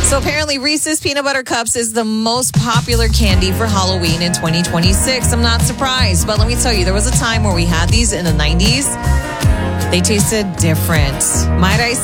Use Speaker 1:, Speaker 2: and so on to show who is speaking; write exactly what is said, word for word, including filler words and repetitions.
Speaker 1: So apparently Reese's Peanut Butter Cups is the most popular candy for Halloween in twenty twenty-six. I'm not surprised, but let me tell you, there was a time where we had these in the nineties. They tasted different. Might I say